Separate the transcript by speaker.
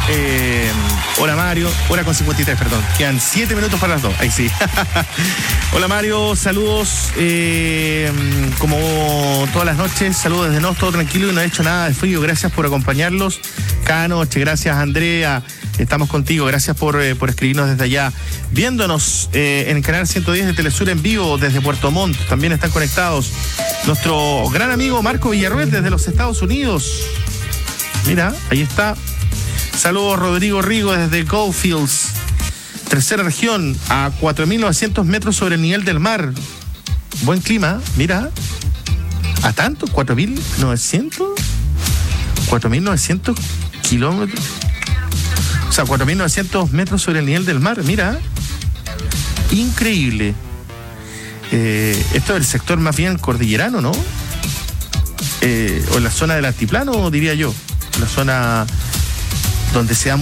Speaker 1: Hola Mario, hora con 53, perdón. Quedan 7 minutos para las 2, ahí sí. Hola Mario, saludos. Como todas las noches, saludos desde Nos, todo tranquilo y no he hecho nada de frío. Gracias por acompañarlos cada noche. Gracias Andrea, estamos contigo. Gracias por escribirnos desde allá. Viéndonos en el canal 110 de Telesur en vivo desde Puerto Montt. También están conectados nuestro gran amigo Marco Villarruel desde los Estados Unidos. Mira, ahí está. Saludos Rodrigo Rigo desde Goldfields, tercera región, a 4.900 metros sobre el nivel del mar. Buen clima, mira. ¿A tanto? ¿4.900 kilómetros? O sea, 4.900 metros sobre el nivel del mar, mira. Increíble. Esto es el sector más bien cordillerano, ¿no? O en la zona del altiplano, diría yo. La zona donde se da